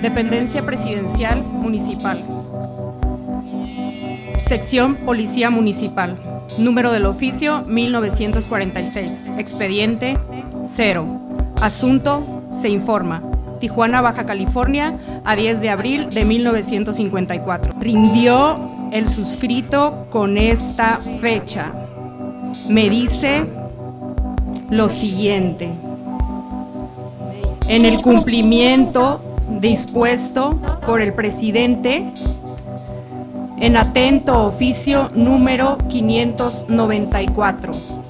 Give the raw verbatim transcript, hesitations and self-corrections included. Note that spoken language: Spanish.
Dependencia Presidencial Municipal. Sección Policía Municipal. Número del oficio mil novecientos cuarenta y seis. Expediente cero. Asunto: se informa. Tijuana, Baja California, a diez de abril de mil novecientos cincuenta y cuatro. Rindió el suscrito con esta fecha. Me dice lo siguiente: en el cumplimiento dispuesto por el presidente en atento oficio número quinientos noventa y cuatro.